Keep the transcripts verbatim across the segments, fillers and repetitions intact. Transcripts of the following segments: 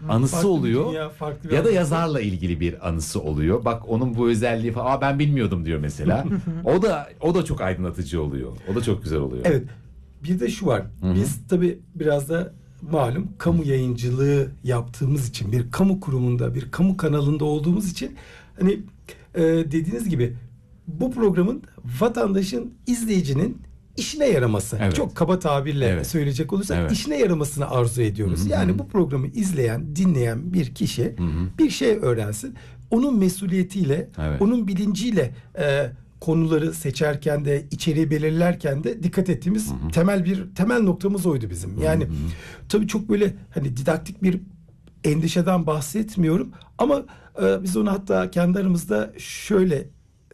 anısı farklı oluyor dünya, farklı ya da anısı. yazarla ilgili bir anısı oluyor. Bak onun bu özelliği falan. Aa, ben bilmiyordum diyor mesela. o da o da çok aydınlatıcı oluyor. O da çok güzel oluyor. Evet. Bir de şu var. Hı-hı. Biz tabii biraz da malum kamu yayıncılığı yaptığımız için, bir kamu kurumunda, bir kamu kanalında olduğumuz için hani e, dediğiniz gibi bu programın vatandaşın, izleyicinin işine yaraması. Evet. Çok kaba tabirle Evet. söyleyecek olursak Evet. işine yaramasını arzu ediyoruz. Hı-hı. Yani bu programı izleyen, dinleyen bir kişi Hı-hı. bir şey öğrensin. Onun mesuliyetiyle, Evet. onun bilinciyle e, konuları seçerken de, içeriği belirlerken de dikkat ettiğimiz Hı-hı. temel bir temel noktamız oydu bizim. Yani Hı-hı. tabii çok böyle hani didaktik bir endişeden bahsetmiyorum ama e, biz onu hatta kendi aramızda şöyle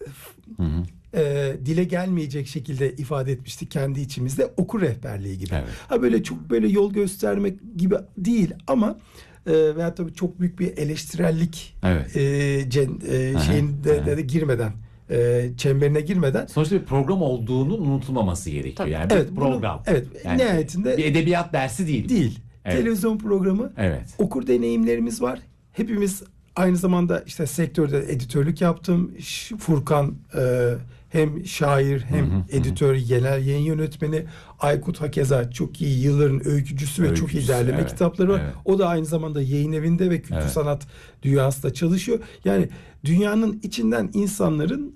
Hı-hı. e, dile gelmeyecek şekilde ifade etmiştik kendi içimizde, okur rehberliği gibi. Evet. Ha böyle çok böyle yol göstermek gibi değil ama e, veya tabii çok büyük bir eleştirellik Evet. e, cen, e, Aha, şeyinde aha. de, de girmeden e, çemberine girmeden Sonuçta bir program olduğunun unutulmaması gerekiyor. Tabii. Yani bir Evet, bunu- program. evet, Yani nihayetinde bir edebiyat dersi değil. bu. değil. Evet. Televizyon programı, Evet. okur deneyimlerimiz var. Hepimiz aynı zamanda işte sektörde editörlük yaptım. Ş- Furkan e, hem şair hem Hı hı, editör, genel yayın yönetmeni. Aykut hakeza çok iyi yılların öykücüsü ve çok iyi Öykücüsü, derleme evet, kitapları var. evet. O da aynı zamanda yayın evinde ve kültür Evet. sanat dünyasında çalışıyor. Yani dünyanın içinden insanların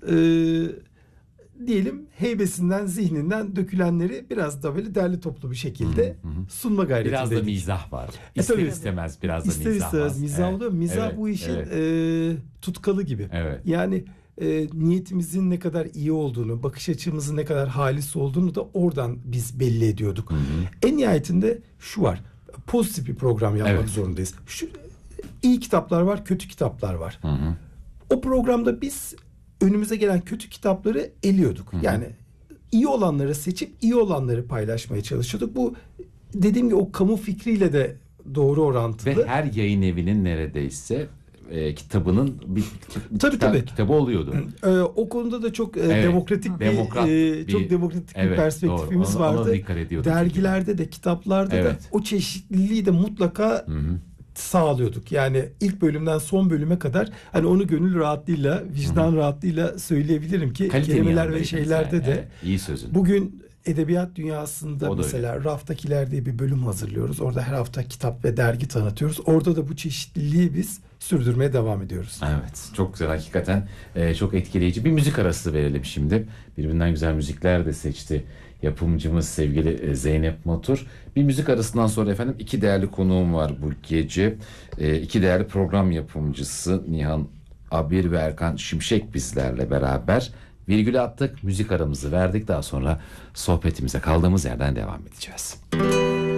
e, diyelim heybesinden, zihninden dökülenleri biraz da böyle derli toplu bir şekilde Hı hı hı. sunma gayretindeydik. Biraz da mizah var. E, İster tabii. istemez biraz da İster mizah istemez var. mizah Evet, oluyor. Mizah evet, bu işin evet. e, tutkalı gibi. Evet. Yani e, niyetimizin ne kadar iyi olduğunu, bakış açımızın ne kadar halis olduğunu da oradan biz belli ediyorduk. Hı hı. En nihayetinde şu var. Pozitif bir program yapmak Evet. zorundayız. Şu, iyi kitaplar var, kötü kitaplar var. Hı hı. O programda biz önümüze gelen kötü kitapları eliyorduk. Hı hı. Yani iyi olanları seçip iyi olanları paylaşmaya çalışıyorduk. Bu dediğim gibi o kamu fikriyle de doğru orantılı. Ve her yayın evinin neredeyse e, kitabının bir, bir Tabii, kitap, tabii. kitabı oluyordu. Ee, o konuda da çok e, Evet, demokratik bir, demokrat e, bir- çok demokratik bir evet, perspektifimiz doğru. Ona- ona vardı. dikkat ediyorduk Dergilerde de kitaplarda da Evet. o çeşitliliği de mutlaka Hı hı. sağlıyorduk. Yani ilk bölümden son bölüme kadar hani onu gönül rahatlığıyla, vicdan rahatlığıyla söyleyebilirim ki Kalitenin kelimeler ve yanındaydın şeylerde sen, de evet. İyi sözün. bugün edebiyat dünyasında O da mesela Raftakiler diye bir bölüm hazırlıyoruz. Orada her hafta kitap ve dergi tanıtıyoruz. Orada da bu çeşitliliği biz sürdürmeye devam ediyoruz. Evet, çok güzel hakikaten, e, çok etkileyici. Bir müzik arası verelim şimdi. Birbirinden güzel müzikler de seçti yapımcımız sevgili e, Zeynep Motur. Bir müzik arasından sonra efendim iki değerli konuğum var bu gece. E, iki değerli program yapımcısı Nihan Abir ve Erkan Şimşek bizlerle beraber. Virgülü attık, müzik aramızı verdik, daha sonra sohbetimize kaldığımız yerden devam edeceğiz.